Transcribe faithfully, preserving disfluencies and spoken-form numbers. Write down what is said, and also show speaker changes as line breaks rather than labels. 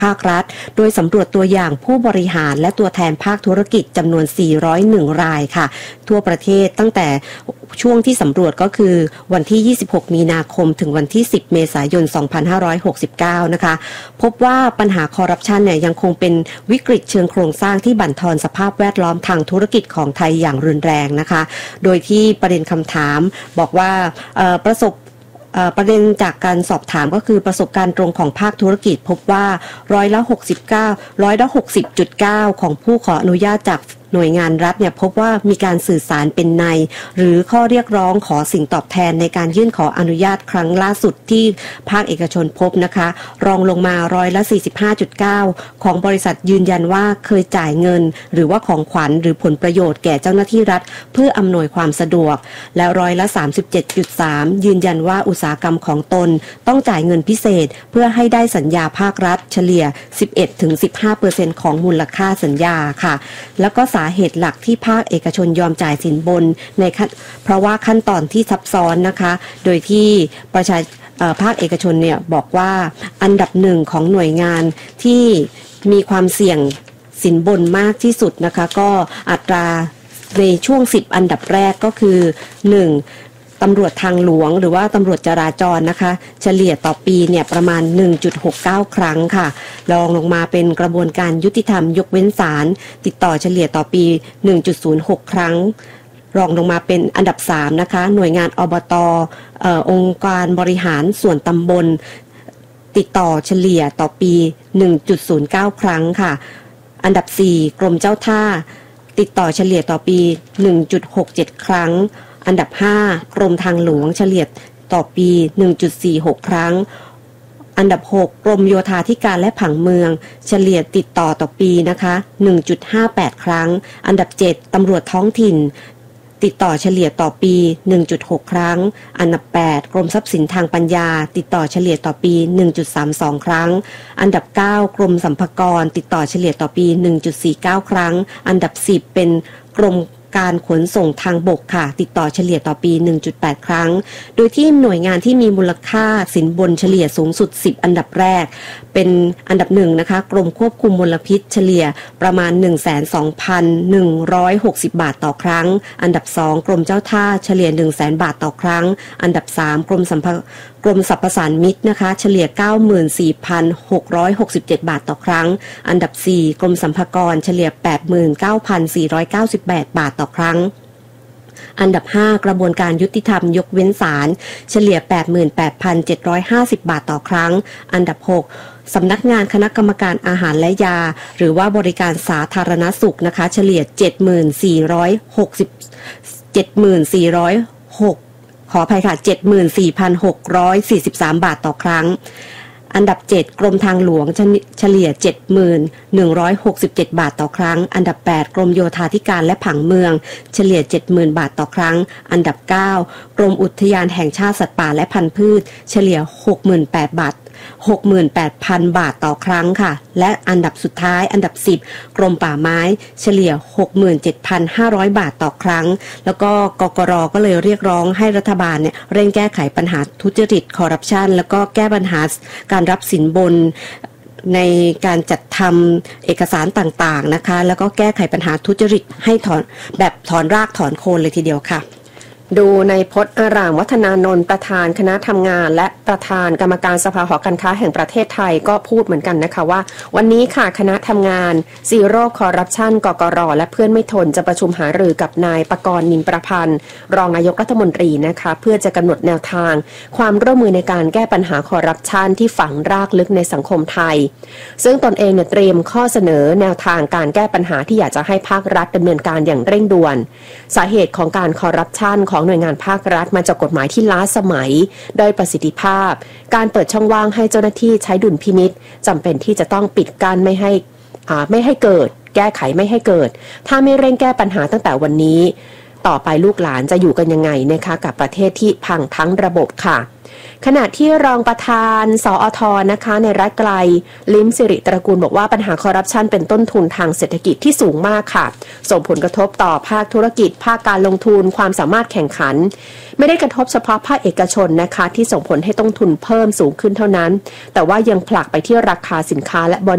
ภาครัฐโดยสำรวจตัวอย่างผู้บริหารและตัวแทนภาคธุรกิจจำนวนสี่ร้อยเอ็ดรายค่ะทั่วประเทศตั้งแต่ช่วงที่สำรวจก็คือวันที่ยี่สิบหกมีนาคมถึงวันที่สิบเมษายนสองพันห้าร้อยหกสิบเก้านะคะพบว่าปัญหาคอร์รัปชันเนี่ยยังคงเป็นวิกฤตเชิงโครงสร้างที่บั่นทอนสภาพแวดล้อมทางธุรกิจของไทยอย่างรุนแรงนะคะโดยที่ประเด็นคำถามบอกว่าประสบประเด็นจากการสอบถามก็คือประสบการณ์ตรงของภาคธุรกิจพบว่าร้อยละหกสิบเก้าร้อยละหกสิบจุดเก้าของผู้ขออนุญาตจากหน่วยงานรัฐเนี่ยพบว่ามีการสื่อสารเป็นในหรือข้อเรียกร้องขอสิ่งตอบแทนในการยื่นขออนุญาตครั้งล่าสุดที่ภาคเอกชนพบนะคะรองลงมาร้อยละ สี่สิบห้าจุดเก้า ของบริษัทยืนยันว่าเคยจ่ายเงินหรือว่าของขวัญหรือผลประโยชน์แก่เจ้าหน้าที่รัฐเพื่ออำนวยความสะดวกและร้อยละ สามสิบเจ็ดจุดสาม ยืนยันว่าอุตสาหกรรมของตนต้องจ่ายเงินพิเศษเพื่อให้ได้สัญญาภาครัฐเฉลี่ย สิบเอ็ดถึงสิบห้าเปอร์เซ็นต์ ของมูลค่าสัญญาค่ะแล้วก็สาเหตุหลักที่ภาคเอกชนยอมจ่ายสินบนในเพราะว่าขั้นตอนที่ซับซ้อนนะคะโดยที่ประชาภาคเอกชนเนี่ยบอกว่าอันดับหนึ่งของหน่วยงานที่มีความเสี่ยงสินบนมากที่สุดนะคะก็อัตราในช่วงสิบอันดับแรกก็คือหนึ่งตำรวจทางหลวงหรือว่าตำรวจจราจรนะคะเฉลี่ยต่อปีเนี่ยประมาณ หนึ่งจุดหกเก้า ครั้งค่ะรองลงมาเป็นกระบวนการยุติธรรมยกเว้นศาลติดต่อเฉลี่ยต่อปี หนึ่งจุดศูนย์หก ครั้งรองลงมาเป็นอันดับสามนะคะหน่วยงานอบต เอ่อ องค์การบริหารส่วนตำบลติดต่อเฉลี่ยต่อปี หนึ่งจุดศูนย์เก้า ครั้งค่ะอันดับสี่กรมเจ้าท่าติดต่อเฉลี่ยต่อปี หนึ่งจุดหกเจ็ด ครั้งอันดับห้ากรมทางหลวงเฉลี่ยต่อปี หนึ่งจุดสี่หก ครั้งอันดับหกกรมโยธาธิการและผังเมืองเฉลี่ยติดต่อต่อปีนะคะ หนึ่งจุดห้าแปด ครั้งอันดับเจ็ดตำรวจท้องถิ่นติดต่อเฉลี่ยต่อปี หนึ่งจุดหก ครั้งอันดับแปดกรมทรัพย์สินทางปัญญาติดต่อเฉลี่ยต่อปี หนึ่งจุดสามสอง ครั้งอันดับเก้ากรมสรรพากรติดต่อเฉลี่ยต่อปี หนึ่งจุดสี่เก้า ครั้งอันดับสิบเป็นกรมการขนส่งทางบกค่ะติดต่อเฉลี่ยต่อปี หนึ่งจุดแปด ครั้งโดยที่หน่วยงานที่มีมูลค่าสินบนเฉลี่ยสูงสุดสิบอันดับแรกเป็นอันดับหนึ่งนะคะกรมควบคุมมลพิษเฉลี่ยประมาณ หนึ่งแสนสองพันหนึ่งร้อยหกสิบ บาทต่อครั้งอันดับสองกรมเจ้าท่าเฉลี่ย หนึ่งแสน บาทต่อครั้งอันดับสามกรมสัมภกรมสรรพสานมิตนะคะเฉลี่ย เก้าหมื่นสี่พันหกร้อยหกสิบเจ็ด บาทต่อครั้งอันดับสี่กรมสรรพากรเฉลี่ย แปดหมื่นเก้าพันสี่ร้อยเก้าสิบแปด บาทต่อครั้งอันดับห้ากระบวนการยุติธรรมยกเว้นศาลเฉลี่ย แปดหมื่นแปดพันเจ็ดร้อยห้าสิบ บาทต่อครั้งอันดับหกสำนักงานคณะกรรมการอาหารและยาหรือว่าบริการสาธารณสุขนะคะเฉลี่ย เจ็ดหมื่นสี่ร้อยหกสิบ เจ็ดหมื่นสี่ร้อยหก ขออภัยค่ะ เจ็ดหมื่นสี่พันหกร้อยสี่สิบสาม บาทต่อครั้งอันดับเจ็ดกรมทางหลวงเฉลี่ย เจ็ดหมื่นหนึ่งร้อยหกสิบเจ็ด บาทต่อครั้งอันดับแปดกรมโยธาธิการและผังเมืองเฉลี่ย เจ็ดหมื่น บาทต่อครั้งอันดับเก้ากรมอุทยานแห่งชาติสัตว์ป่าและพันธุ์พืชเฉลี่ย หกหมื่นแปดพัน บาท หกหมื่นแปดพัน บาทต่อครั้งค่ะและอันดับสุดท้ายอันดับสิบกรมป่าไม้เฉลี่ย หกหมื่นเจ็ดพันห้าร้อย บาทต่อครั้งแล้วก็กกร.ก็เลยเรียกร้องให้รัฐบาลเนี่ยเร่งแก้ไขปัญหาทุจริตคอร์รัปชันแล้วก็แก้ปัญหาการรับสินบนในการจัดทำเอกสารต่างๆนะคะแล้วก็แก้ไขปัญหาทุจริตให้ถอนแบบถอนรากถอนโคนเลยทีเดียวค่ะดูในพจน์อารามวัฒนานนท์ประธานคณะทำงานและประธานกรรมการสภาหอการค้าแห่งประเทศไทยก็พูดเหมือนกันนะคะว่าวันนี้ค่ะคณะทำงานซีโร่คอร์รัปชันกกร.และเพื่อนไม่ทนจะประชุมหารือกับนายปกรณ์นินประพันธ์รองนายกรัฐมนตรีนะคะเพื่อจะกำหนดแนวทางความร่วมมือในการแก้ปัญหาคอร์รัปชันที่ฝังรากลึกในสังคมไทยซึ่งตนเองเนี่ยเตรียมข้อเสนอแนวทางการแก้ปัญหาที่อยากจะให้ภาครัฐดำเนินการอย่างเร่งด่วนสาเหตุของการคอร์รัปชันของหน่วยงานภาครัฐมาจากกฎหมายที่ล้าสมัยด้อยประสิทธิภาพการเปิดช่องว่างให้เจ้าหน้าที่ใช้ดุลพินิจจำเป็นที่จะต้องปิดกั้นไม่ให้อ่าไม่ให้เกิดแก้ไขไม่ให้เกิดถ้าไม่เร่งแก้ปัญหาตั้งแต่วันนี้ต่อไปลูกหลานจะอยู่กันยังไงนะคะกับประเทศที่พังทั้งระบบค่ะขณะที่รองประธานสอทนะคะในรัฐไกลลิ้มสิริตระกูลบอกว่าปัญหาคอร์รัปชันเป็นต้นทุนทางเศรษฐกิจที่สูงมากค่ะส่งผลกระทบต่อภาคธุรกิจภาคการลงทุนความสามารถแข่งขันไม่ได้กระทบเฉพาะภาคเอกชนนะคะที่ส่งผลให้ต้นทุนเพิ่มสูงขึ้นเท่านั้นแต่ว่ายังผลักไปที่ราคาสินค้าและบ